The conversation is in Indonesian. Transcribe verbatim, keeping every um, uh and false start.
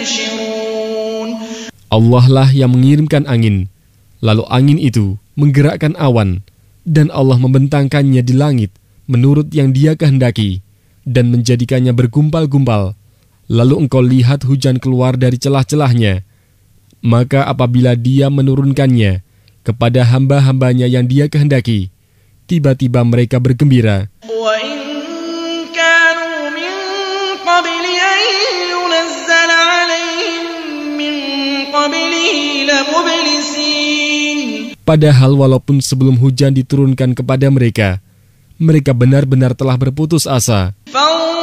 ينشرون. Allah lah yang mengirimkan angin, lalu angin itu menggerakkan awan, dan Allah membentangkannya di langit menurut yang Dia kehendaki, dan menjadikannya bergumpal-gumpal. Lalu engkau lihat hujan keluar dari celah-celahnya. Maka apabila Dia menurunkannya kepada hamba-hambanya yang Dia kehendaki, tiba-tiba mereka bergembira. وَإِن كَانُوا مِن قَبْلِ أَن يُنَزَّلَ عَلَيْهِم مِّن قَبْلِهِ لَمُبْلِسِينَ. Padahal walaupun sebelum hujan diturunkan kepada mereka, mereka benar-benar telah berputus asa. فَانظُرْ